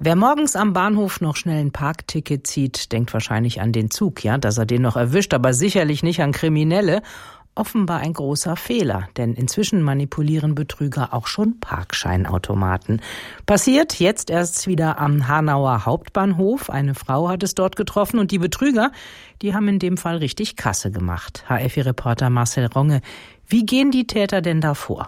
Wer morgens am Bahnhof noch schnell ein Parkticket zieht, denkt wahrscheinlich an den Zug, ja, dass er den noch erwischt, aber sicherlich nicht an Kriminelle. Offenbar ein großer Fehler, denn inzwischen manipulieren Betrüger auch schon Parkscheinautomaten. Passiert jetzt erst wieder am Hanauer Hauptbahnhof. Eine Frau hat es dort getroffen und die Betrüger, die haben in dem Fall richtig Kasse gemacht. HFI-Reporter Marcel Ronge, wie gehen die Täter denn da vor?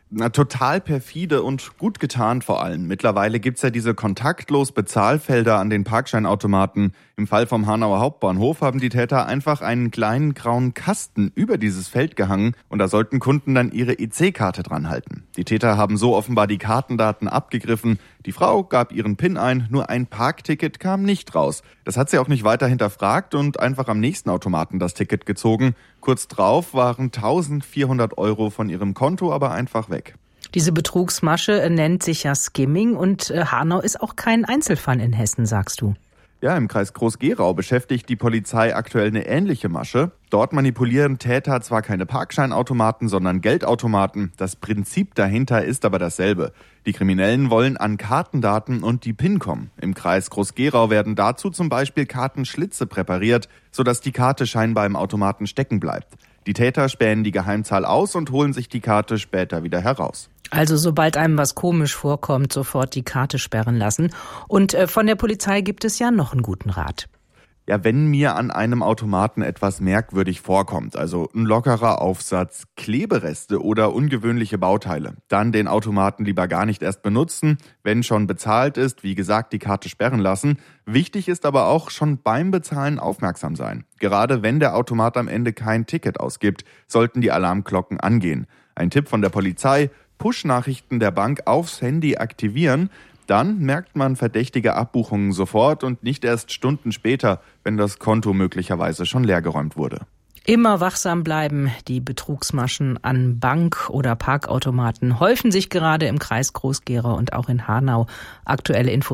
Total perfide und gut getarnt vor allem. Mittlerweile gibt's ja diese kontaktlos Bezahlfelder an den Parkscheinautomaten. Im Fall vom Hanauer Hauptbahnhof haben die Täter einfach einen kleinen grauen Kasten über dieses Feld gehangen und da sollten Kunden dann ihre EC-Karte dran halten. Die Täter haben so offenbar die Kartendaten abgegriffen. Die Frau gab ihren PIN ein, nur ein Parkticket kam nicht raus. Das hat sie auch nicht weiter hinterfragt und einfach am nächsten Automaten das Ticket gezogen. Kurz drauf waren 1.400 € von ihrem Konto aber einfach weg. Diese Betrugsmasche nennt sich ja Skimming und Hanau ist auch kein Einzelfall in Hessen, sagst du. Ja, im Kreis Groß-Gerau beschäftigt die Polizei aktuell eine ähnliche Masche. Dort manipulieren Täter zwar keine Parkscheinautomaten, sondern Geldautomaten. Das Prinzip dahinter ist aber dasselbe. Die Kriminellen wollen an Kartendaten und die PIN kommen. Im Kreis Groß-Gerau werden dazu zum Beispiel Kartenschlitze präpariert, sodass die Karte scheinbar im Automaten stecken bleibt. Die Täter spähen die Geheimzahl aus und holen sich die Karte später wieder heraus. Also sobald einem was komisch vorkommt, sofort die Karte sperren lassen. Und von der Polizei gibt es ja noch einen guten Rat. Ja, wenn mir an einem Automaten etwas merkwürdig vorkommt, also ein lockerer Aufsatz, Klebereste oder ungewöhnliche Bauteile, dann den Automaten lieber gar nicht erst benutzen. Wenn schon bezahlt ist, wie gesagt, die Karte sperren lassen. Wichtig ist aber auch schon beim Bezahlen aufmerksam sein. Gerade wenn der Automat am Ende kein Ticket ausgibt, sollten die Alarmglocken angehen. Ein Tipp von der Polizei: Push-Nachrichten der Bank aufs Handy aktivieren. Dann merkt man verdächtige Abbuchungen sofort und nicht erst Stunden später, wenn das Konto möglicherweise schon leergeräumt wurde. Immer wachsam bleiben. Die Betrugsmaschen an Bank- oder Parkautomaten häufen sich gerade im Kreis Groß-Gerau und auch in Hanau. Aktuelle Infos